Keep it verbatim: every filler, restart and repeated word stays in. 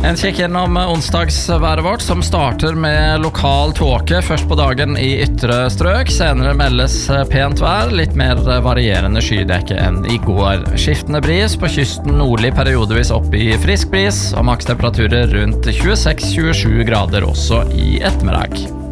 En kikk innom onsdagsværet vårt, som starter med lokal tåke først på dagen i ytre strøk. Senere meldes pent vær, litt mer varierende skydekke enn i går. Skiftende bris på kysten, nordlig periodevis opp i frisk bris, og makstemperaturer rundt tjueseks til tjuesju grader også i ettermiddag.